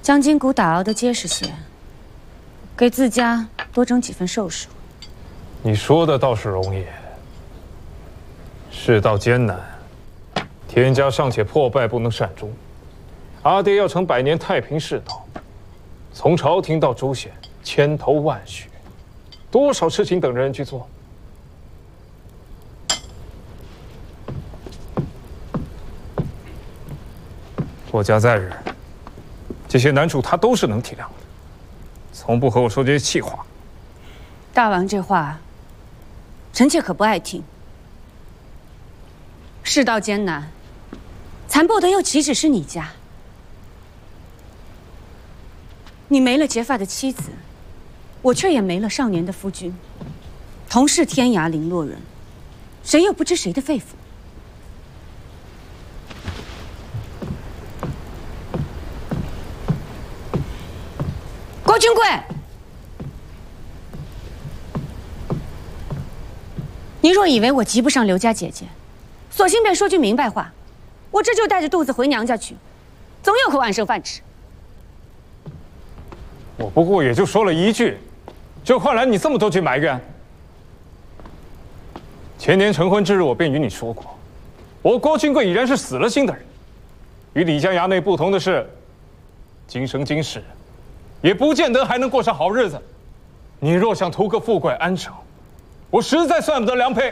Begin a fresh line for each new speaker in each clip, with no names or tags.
将筋骨打熬得结实些，给自家多争几分寿数。
你说的倒是容易，世道艰难，天家尚且破败不能善终，阿爹要成百年太平世道，从朝廷到州县，千头万绪，多少事情等着人去做。 我家在日，这些难处他都是能体谅的，从不和我说这些气话。
大王这话，臣妾可不爱听。世道艰难，残破的又岂止是你家？你没了结发的妻子，我却也没了少年的夫君，同是天涯零落人，谁又不知谁的肺腑？ 郭君贵，你若以为我及不上刘家姐姐，索性便说句明白话，我这就带着肚子回娘家去，总有口安生饭吃。
我不过也就说了一句，就换来你这么多句埋怨。前年成婚之日，我便与你说过，我郭君贵已然是死了心的人。与李家衙内不同的是，今生今世。 也不见得还能过上好日子。你若想图个富贵安生，我实在算不得良配。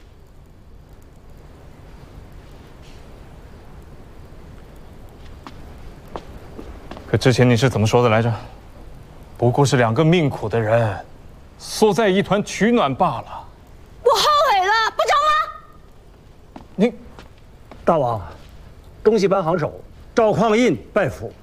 可之前你是怎么说的来着？不过是两个命苦的人，缩在一团取暖罢了。
我后悔了，不成吗？
你，
大王，东西班行首赵匡胤拜府。